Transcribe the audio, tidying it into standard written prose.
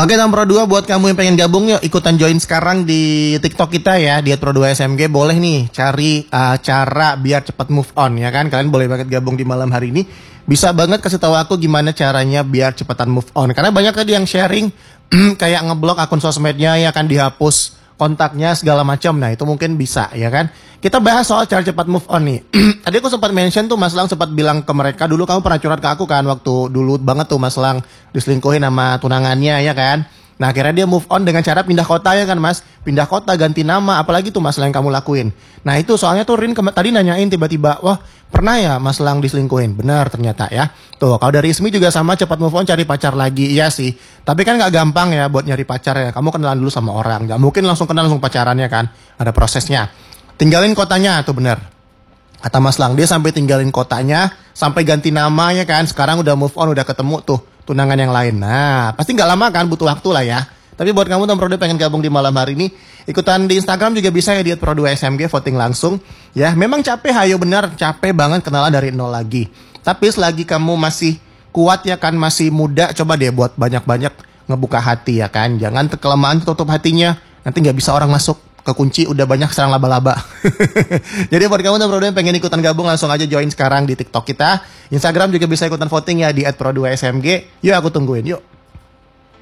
Oke, Tam Pro 2 buat kamu yang pengen gabung yuk ikutan join sekarang di TikTok kita ya, di @pro 2 SMG. Boleh nih cari cara biar cepat move on ya kan. Kalian boleh banget gabung di malam hari ini. Bisa banget kasih tahu aku gimana caranya biar cepetan move on. Karena banyak tadi yang sharing kayak ngeblok akun sosmednya ya kan, dihapus kontaknya segala macam. Nah, itu mungkin bisa ya kan. Kita bahas soal cara cepat move on nih. Tadi aku sempat mention tuh, Mas Lang sempat bilang ke mereka, dulu kamu pernah curhat ke aku kan waktu dulu banget tuh Mas Lang diselingkuhin sama tunangannya ya kan. Nah, akhirnya dia move on dengan cara pindah kota ya kan Mas. Pindah kota, ganti nama, apalagi tuh Mas Lang kamu lakuin. Nah, itu soalnya tuh Rin tadi nanyain tiba-tiba, wah pernah ya Mas Lang diselingkuhin? Benar ternyata ya. Tuh, kalau dari Ismi juga sama, cepat move on cari pacar lagi. Iya sih. Tapi kan gak gampang ya buat nyari pacar ya. Kamu kenalan dulu sama orang. Gak mungkin langsung kenal langsung pacarannya kan. Ada prosesnya. Tinggalin kotanya tuh benar. Kata Mas Lang, dia sampai tinggalin kotanya, sampai ganti nama ya kan. Sekarang udah move on, udah ketemu tuh tunangan yang lain. Nah, pasti nggak lama kan, butuh waktu lah ya. Tapi buat kamu Tam Pro 2 pengen gabung di malam hari ini, ikutan di Instagram juga bisa ya, di @pro 2 SMG, voting langsung. Ya, memang capek, hayo benar, capek banget kenalan dari nol lagi. Tapi selagi kamu masih kuat ya kan, masih muda, coba deh buat banyak-banyak ngebuka hati ya kan. Jangan kelemahan tutup hatinya, nanti nggak bisa orang masuk. Kekunci udah banyak serang laba-laba. Jadi buat kamu Tam Pro 2 yang pengen ikutan gabung, langsung aja join sekarang di TikTok kita. Instagram juga bisa ikutan voting ya, di @pro 2 SMG. Yuk aku tungguin, yuk.